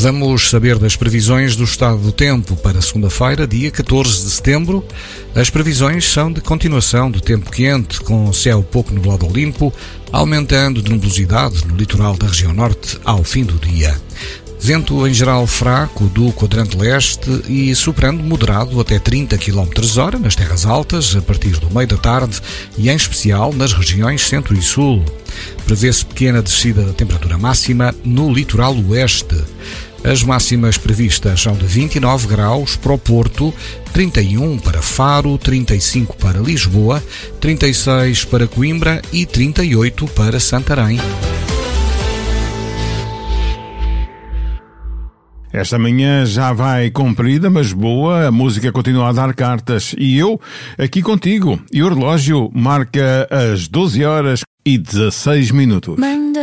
Vamos saber das previsões do estado do tempo para segunda-feira, dia 14 de setembro. As previsões são de continuação do tempo quente, com céu pouco nublado ou limpo, aumentando de nebulosidade no litoral da região norte ao fim do dia. Vento em geral fraco do quadrante leste e soprando moderado até 30 km/h nas terras altas a partir do meio da tarde e em especial nas regiões centro e sul. Prevê-se pequena descida da temperatura máxima no litoral oeste. As máximas previstas são de 29 graus para o Porto, 31 para Faro, 35 para Lisboa, 36 para Coimbra e 38 para Santarém. Esta manhã já vai comprida, mas boa, a música continua a dar cartas e eu aqui contigo. E o relógio marca as 12 horas e 16 minutos.